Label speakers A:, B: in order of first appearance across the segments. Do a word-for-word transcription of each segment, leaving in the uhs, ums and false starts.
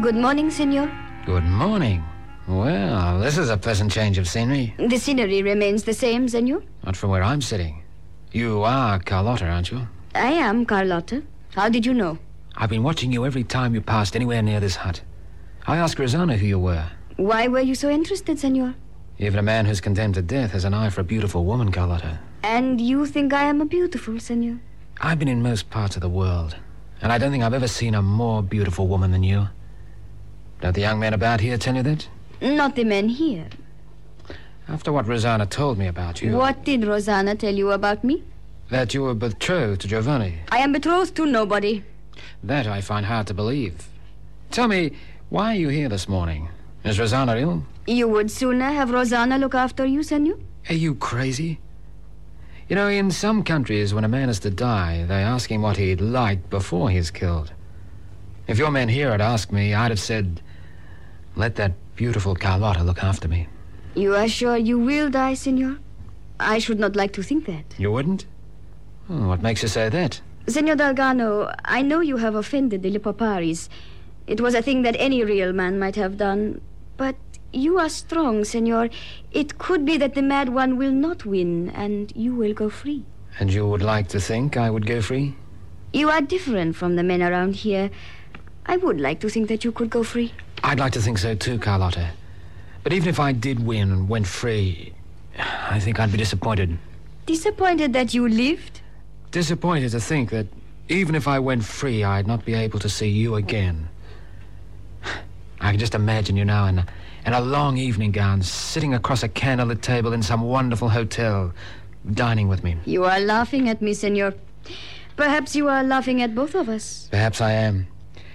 A: Good morning, senor.
B: Good morning. Well, this is a pleasant change of scenery.
A: The scenery remains the same, senor.
B: Not from where I'm sitting. You are Carlotta, aren't you?
A: I am Carlotta. How did you know?
B: I've been watching you every time you passed anywhere near this hut. I asked Rosanna who you were.
A: Why were you so interested, senor?
B: Even a man who's condemned to death has an eye for a beautiful woman, Carlotta.
A: And you think I am a beautiful, senor?
B: I've been in most parts of the world, and I don't think I've ever seen a more beautiful woman than you. Don't the young men about here tell you that?
A: Not the men here.
B: After what Rosanna told me about you...
A: What did Rosanna tell you about me?
B: That you were betrothed to Giovanni.
A: I am betrothed to nobody.
B: That I find hard to believe. Tell me, why are you here this morning? Is Rosanna ill?
A: You would sooner have Rosanna look after you, senor?
B: Are you crazy? You know, in some countries, when a man is to die, they ask him what he'd like before he's killed. If your men here had asked me, I'd have said, let that beautiful Carlotta look after me.
A: You are sure you will die, senor? I should not like to think that.
B: You wouldn't? Oh, what makes you say that?
A: Senor Delgado, I know you have offended the Lipaparis. It was a thing that any real man might have done. But you are strong, senor. It could be that the mad one will not win, and you will go free.
B: And you would like to think I would go free?
A: You are different from the men around here. I would like to think that you could go free.
B: I'd like to think so too, Carlotta. But even if I did win and went free, I think I'd be disappointed.
A: Disappointed that you lived?
B: Disappointed to think that even if I went free, I'd not be able to see you again. I can just imagine you now in a, in a long evening gown, sitting across a candlelit table in some wonderful hotel, dining with me.
A: You are laughing at me, senor. Perhaps you are laughing at both of us.
B: Perhaps I am.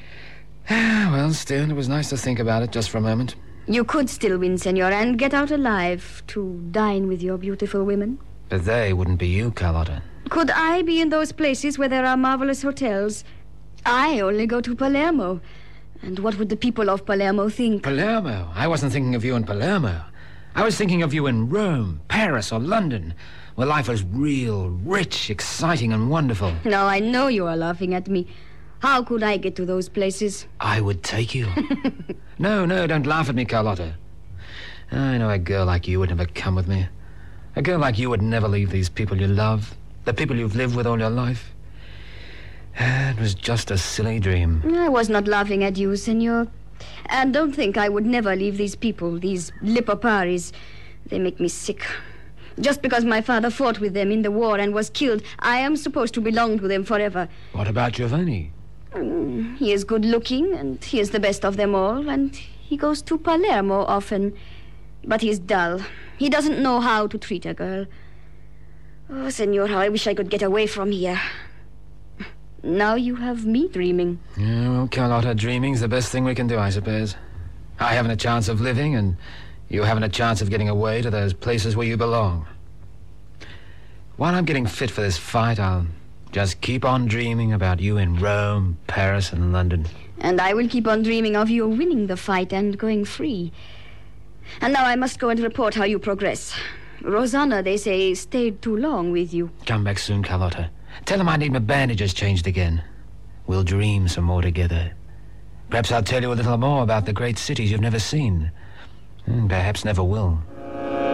B: Well, still, it was nice to think about it just for a moment.
A: You could still win, senor, and get out alive to dine with your beautiful women.
B: But they wouldn't be you, Carlotta.
A: Could I be in those places where there are marvelous hotels? I only go to Palermo. And what would the people of Palermo think?
B: Palermo? I wasn't thinking of you in Palermo. I was thinking of you in Rome, Paris, or London, where life was real, rich, exciting, and wonderful.
A: Now, I know you are laughing at me. How could I get to those places?
B: I would take you. No, no, don't laugh at me, Carlotta. I know a girl like you would never come with me. A girl like you would never leave these people you love, the people you've lived with all your life. It was just a silly dream.
A: I was not laughing at you, senor. And don't think I would never leave these people, these Lipaparis. They make me sick. Just because my father fought with them in the war and was killed, I am supposed to belong to them forever.
B: What about Giovanni?
A: Mm, he is good-looking, and he is the best of them all, and he goes to Palermo often. But he's dull. He doesn't know how to treat a girl. Oh, senor, how I wish I could get away from here. Now you have me dreaming.
B: Yeah, well, Carlotta, dreaming's the best thing we can do, I suppose. I haven't a chance of living, and you haven't a chance of getting away to those places where you belong. While I'm getting fit for this fight, I'll just keep on dreaming about you in Rome, Paris, and London.
A: And I will keep on dreaming of you winning the fight and going free. And now I must go and report how you progress. Rosanna, they say, stayed too long with you.
B: Come back soon, Carlotta. Tell them I need my bandages changed again. We'll dream some more together. Perhaps I'll tell you a little more about the great cities you've never seen. And perhaps never will.